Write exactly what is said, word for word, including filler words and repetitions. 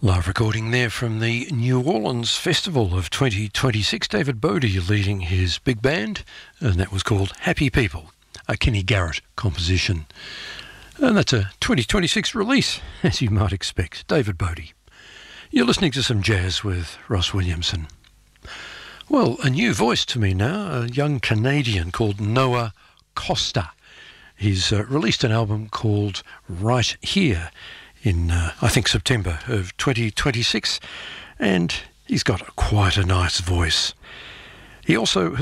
Live recording there from the New Orleans Festival of twenty twenty-six. David Bodie leading his big band, and that was called Happy People, a Kenny Garrett composition. And that's a twenty twenty-six release, as you might expect. David Bodie. You're listening to some jazz with Ross Williamson. Well, a new voice to me now, a young Canadian called Noah Costa. He's uh, released an album called Right Here in, uh, I think, September of twenty twenty-six, and he's got quite a nice voice. He also